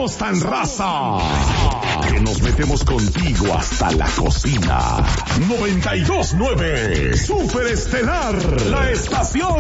Somos tan raza que nos metemos contigo hasta la cocina. 92.9 Super Estelar, la estación